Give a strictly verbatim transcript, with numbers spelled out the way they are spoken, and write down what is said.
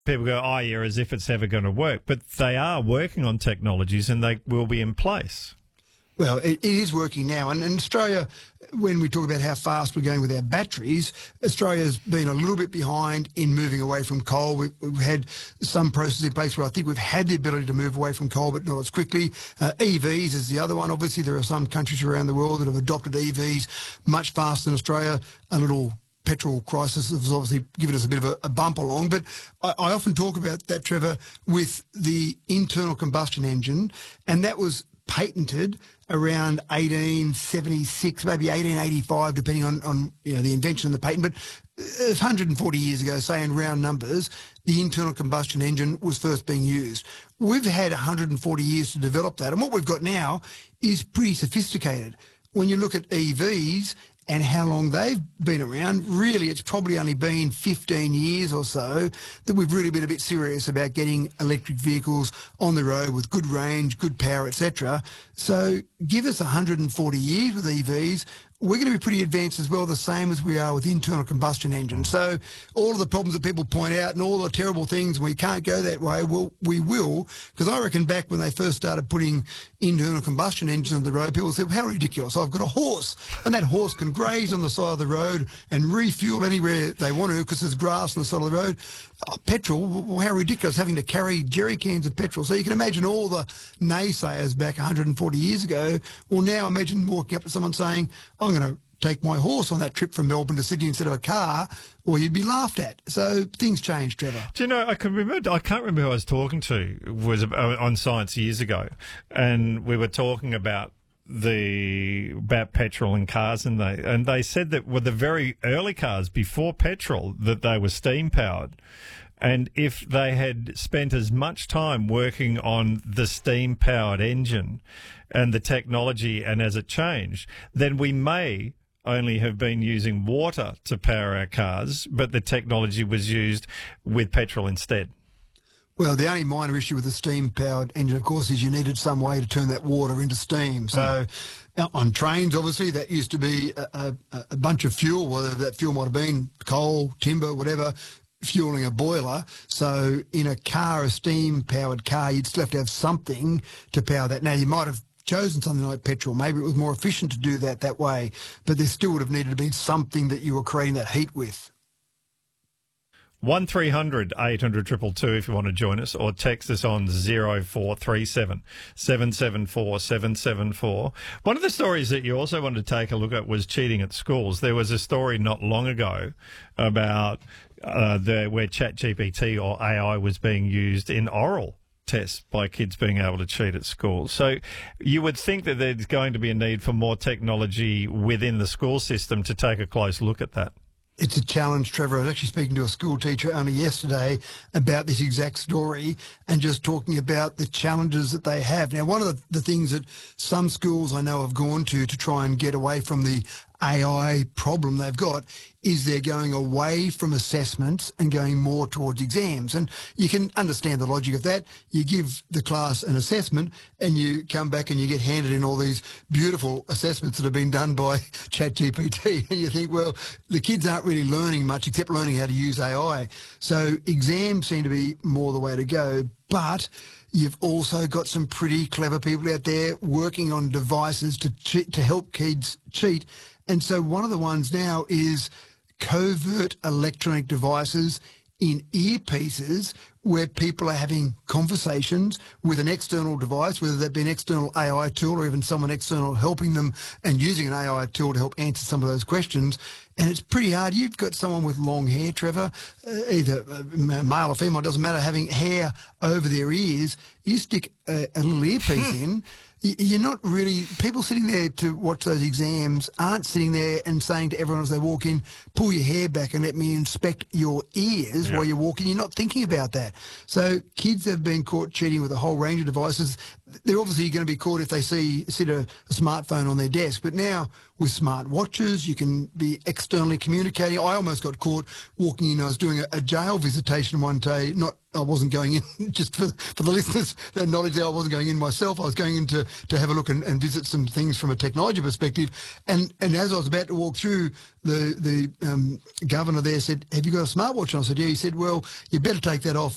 people go, oh, yeah, as if it's ever going to work. But they are working on technologies and they will be in place. Well, it, it is working now. And in Australia, when we talk about how fast we're going with our batteries, Australia's been a little bit behind in moving away from coal. We've, we've had some processes in place where I think we've had the ability to move away from coal, but not as quickly. Uh, E Vs is the other one. Obviously, there are some countries around the world that have adopted E Vs much faster than Australia. A little petrol crisis has obviously given us a bit of a, a bump along. But I, I often talk about that, Trevor, with the internal combustion engine, and that was patented around eighteen seventy-six, maybe eighteen eighty-five, depending on, on you know the invention of the patent. But one hundred forty years ago, say in round numbers, the internal combustion engine was first being used. We've had one hundred forty years to develop that, and what we've got now is pretty sophisticated. When you look at E Vs and how long they've been around, really it's probably only been fifteen years or so that we've really been a bit serious about getting electric vehicles on the road with good range, good power, et cetera. So give us one hundred forty years with E Vs, we're going to be pretty advanced as well, the same as we are with internal combustion engines. So all of the problems that people point out and all the terrible things, we can't go that way, well, we will, because I reckon back when they first started putting internal combustion engines on the road, people said, well, how ridiculous, I've got a horse, and that horse can graze on the side of the road and refuel anywhere they want to because there's grass on the side of the road. Oh, petrol, well, how ridiculous, having to carry jerry cans of petrol. So you can imagine all the naysayers back one hundred forty years ago. Well, now imagine walking up to someone saying, I'm going to take my horse on that trip from Melbourne to Sydney instead of a car, or you'd be laughed at. So things change, Trevor. Do you know, I can remember, I can't remember who I was talking to, was on Science years ago, and we were talking about the about petrol and cars, and they and they said that with the very early cars before petrol that they were steam powered, and if they had spent as much time working on the steam powered engine and the technology, and as it changed, then we may only have been using water to power our cars, but the technology was used with petrol instead. Well, the only minor issue with the steam-powered engine, of course, is you needed some way to turn that water into steam. So mm. on trains, obviously, that used to be a, a, a bunch of fuel, whether that fuel might have been coal, timber, whatever, fueling a boiler. So in a car, a steam-powered car, you'd still have to have something to power that. Now, you might have chosen something like petrol. Maybe it was more efficient to do that that way, but there still would have needed to be something that you were creating that heat with. one three hundred eight hundred two two two if you want to join us, or text us on zero four three seven seven seven four seven seven four. One of the stories that you also wanted to take a look at was cheating at schools. There was a story not long ago about uh, the, where ChatGPT or A I was being used in oral tests by kids being able to cheat at school. So you would think that there's going to be a need for more technology within the school system to take a close look at that. It's a challenge, Trevor. I was actually speaking to a school teacher only yesterday about this exact story and just talking about the challenges that they have. Now, one of the, the things that some schools I know have gone to to try and get away from the A I problem they've got is they're going away from assessments and going more towards exams. And you can understand the logic of that. You give the class an assessment and you come back and you get handed in all these beautiful assessments that have been done by ChatGPT. And you think, well, the kids aren't really learning much except learning how to use A I. So exams seem to be more the way to go. But you've also got some pretty clever people out there working on devices to cheat, to help kids cheat. And so one of the ones now is covert electronic devices in earpieces where people are having conversations with an external device, whether that be an external A I tool or even someone external helping them and using an A I tool to help answer some of those questions. And it's pretty hard. You've got someone with long hair, Trevor, uh, either male or female, doesn't matter, having hair over their ears. You stick a, a little earpiece in, you're not really, people sitting there to watch those exams aren't sitting there and saying to everyone as they walk in, pull your hair back and let me inspect your ears yeah. while you're walking. You're not thinking about that. So kids have been caught cheating with a whole range of devices. They're obviously going to be caught if they see sit a, a smartphone on their desk. But now with smart watches, you can be externally communicating. I almost got caught walking in. I was doing a, a jail visitation one day, not I wasn't going in, just for, for the listeners, that knowledge that I wasn't going in myself. I was going in to, to have a look and, and visit some things from a technology perspective. And and as I was about to walk through, the, the um, governor there said, have you got a smartwatch? And I said, yeah. He said, well, you better take that off.